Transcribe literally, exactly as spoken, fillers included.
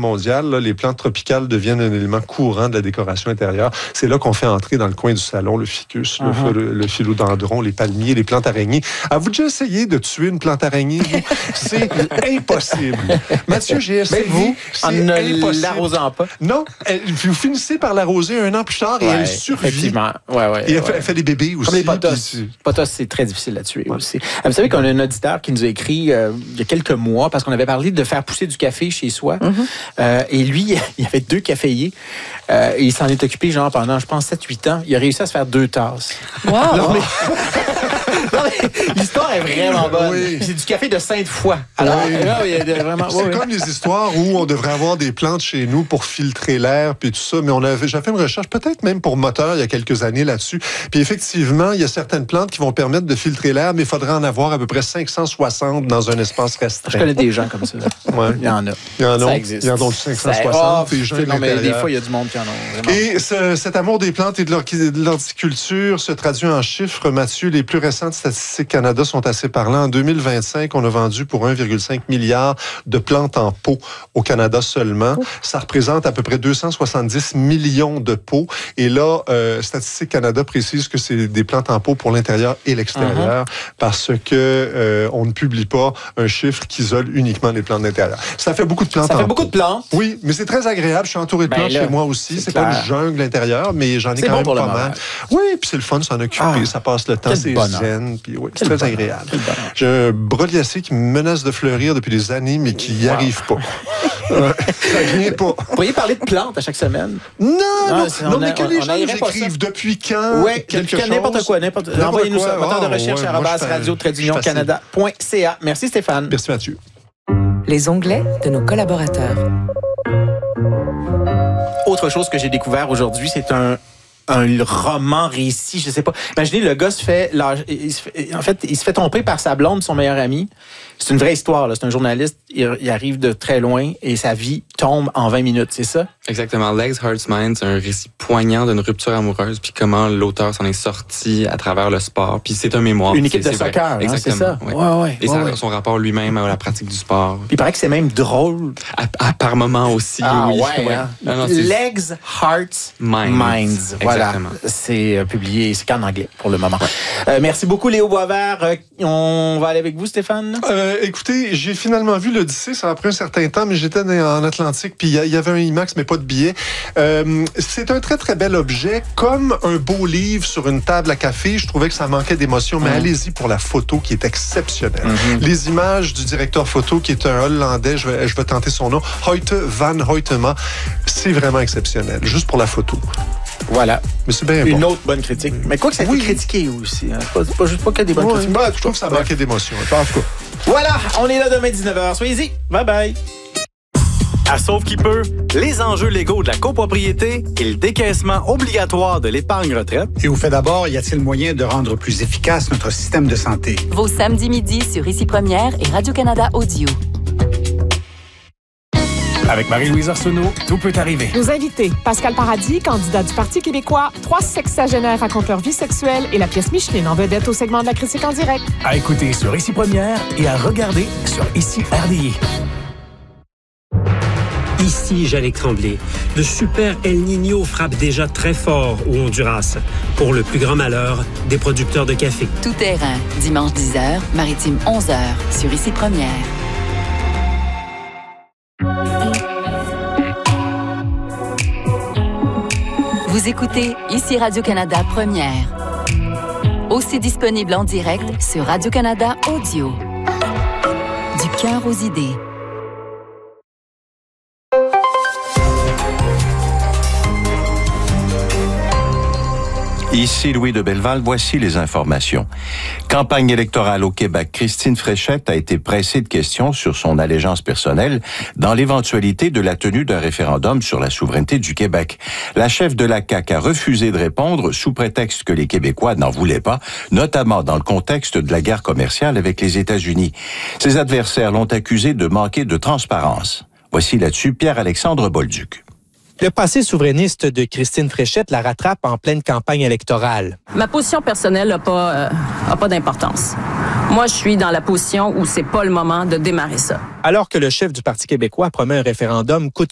mondiale, là, les plantes tropicales deviennent un élément courant de la décoration intérieure. C'est là qu'on fait entrer dans le coin du salon le ficus, uh-huh. le, le philodendron, les palmiers, les plantes araignées. Avez-vous déjà essayé de tuer une plante araignée? C'est impossible. Mathieu, j'ai essayé. Mais vous, c'est en ne impossible. l'arrosant pas. Non, elle, vous finissez par l'arroser un an plus tard et ouais, elle survit. Effectivement. Ouais, ouais, et elle, ouais. fait, elle fait des bébés aussi. Comme les potos. Puis... Potos, c'est très difficile à tuer ouais. aussi. Vous savez qu'on a un auditeur qui nous a écrit euh, il y a quelques mois parce qu'on avait parlé de faire pousser du café chez soi. Mm-hmm. Euh, et lui, il avait deux caféiers. Euh, et il s'en est occupé genre pendant, je pense, sept huit ans. Il a réussi à se faire deux tasses. Wow! Non, mais... non, mais l'histoire est vraiment bonne. Oui. C'est du café de Sainte-Foy. Alors, oui. là, il y a vraiment... C'est oui, comme oui. les histoires où on devrait avoir des plantes chez nous pour filtrer l'air puis tout ça. Mais on avait, j'ai fait une recherche, peut-être même pour moteur, il y a quelques années là-dessus. Puis effectivement, il y a certaines plantes qui vont permettre de filtrer l'air, mais il faudrait en avoir à peu près cinq cent soixante dans un espace restreint. Je connais des gens comme ça. Ouais. Il y en a. Il y en a. Ça existe. Il y en a cinq cent soixante. Oh, gens non, mais des fois, il y a du monde qui en ont. Vraiment. Et ce, cet amour des plantes et de l'horticulture se traduit en chiffres. Mathieu, les plus récentes statistiques Canada sont assez parlants. En deux mille vingt-cinq, on a vendu pour un virgule cinq milliard de plantes en pot au Canada seulement. Ça représente à peu près deux cent soixante-dix millions de pots. Et là, euh, Statistique Canada précise que c'est des plantes en pot pour l'intérieur et l'extérieur uh-huh. parce que euh, on ne publie pas un chiffre qui isole uniquement les plantes d'intérieur. Ça fait beaucoup de plantes Ça en fait beaucoup pot. de plantes. Oui, mais c'est très agréable. Je suis entouré de ben plantes là, chez moi aussi. C'est, c'est pas une jungle l'intérieur, mais j'en ai c'est quand bon même pas mal. Oui, puis c'est le fun de s'en occuper. Ah, ça passe le temps, c'est bonheur. Zen. Puis oui, c'est très bonheur. agréable. J'ai un broliacé qui me menace de fleurir depuis des années, mais qui n'y wow. arrive pas. euh, ça vient pas. Vous pourriez parler de plantes à chaque semaine? Non, non, non, non mais a, que les gens nous écrivent depuis quand? Oui, depuis quand, n'importe quoi. N'importe, envoyez-nous ça. Moteur de recherche ouais, arobase radio trait d'union canada point c a. Merci Stéphane. Merci Mathieu. Les onglets de nos collaborateurs. Autre chose que j'ai découvert aujourd'hui, c'est un un roman récit, je sais pas. Imaginez, le gars se fait, il se fait, en fait, il se fait tromper par sa blonde, son meilleur ami. C'est une vraie histoire, là. C'est un journaliste, il, il arrive de très loin et sa vie tombe en vingt minutes, c'est ça? Exactement. Legs, Hearts, Minds, c'est un récit poignant d'une rupture amoureuse, puis comment l'auteur s'en est sorti à travers le sport. Puis c'est un mémoire. Une équipe c'est, de c'est soccer, hein, exactement, c'est ça? Ouais. Ouais, ouais, et ouais, ça, ouais. son rapport lui-même à la pratique du sport. Puis il paraît que c'est même drôle. À, à par moments aussi, ah, oui. Ouais, hein? non, non, Legs, Hearts, Minds. Minds. Voilà. Exactement. C'est euh, publié, c'est qu'en anglais pour le moment. Ouais. Euh, merci beaucoup Léo Boisvert. Euh, on va aller avec vous, Stéphane? Euh, écoutez, j'ai finalement vu l'Odyssée, ça a pris un certain temps, mais j'étais en Atlantique, puis il y avait un IMAX, mais pas de billet. Euh, c'est un très, très bel objet, comme un beau livre sur une table à café. Je trouvais que ça manquait d'émotion, mais mmh. allez-y pour la photo qui est exceptionnelle. Mmh. Les images du directeur photo, qui est un Hollandais, je vais, je vais tenter son nom, Hoyte van Hoytema, c'est vraiment exceptionnel, juste pour la photo. Voilà. Mais c'est bien Une bon. autre bonne critique. Mais quoi que ça a été oui. critiqué aussi. Hein. C'est pas, c'est pas juste pas que des bonnes ouais, critiques. Bah, je trouve que ça manquait d'émotion. En tout cas. Voilà, on est là demain dix-neuf heures. Soyez-y. Bye bye. À Sauve qui peut, les enjeux légaux de la copropriété et le décaissement obligatoire de l'épargne retraite. Et au fait d'abord, y a-t-il moyen de rendre plus efficace notre système de santé? Vos samedis midi sur Ici Première et Radio-Canada Audio. Avec Marie-Louise Arsenault, tout peut arriver. Nos invités, Pascal Paradis, candidat du Parti québécois, trois sexagénaires racontent leur vie sexuelle et la pièce Micheline en vedette au segment de la critique en direct. À écouter sur Ici Première et à regarder sur Ici R D I. Ici Jannick Tremblay. Le super El Niño frappe déjà très fort au Honduras, pour le plus grand malheur des producteurs de café. Tout terrain, dimanche dix heures, maritime onze heures, sur Ici Première. Vous écoutez Ici Radio-Canada Première. Aussi disponible en direct sur Radio-Canada Audio. Du cœur aux idées. Ici Louis de Belleval, voici les informations. Campagne électorale au Québec, Christine Fréchette a été pressée de questions sur son allégeance personnelle dans l'éventualité de la tenue d'un référendum sur la souveraineté du Québec. La chef de la C A Q a refusé de répondre sous prétexte que les Québécois n'en voulaient pas, notamment dans le contexte de la guerre commerciale avec les États-Unis. Ses adversaires l'ont accusée de manquer de transparence. Voici là-dessus Pierre-Alexandre Bolduc. Le passé souverainiste de Christine Fréchette la rattrape en pleine campagne électorale. Ma position personnelle n'a pas, euh, a pas d'importance. Moi, je suis dans la position où c'est pas le moment de démarrer ça. Alors que le chef du Parti québécois promet un référendum coûte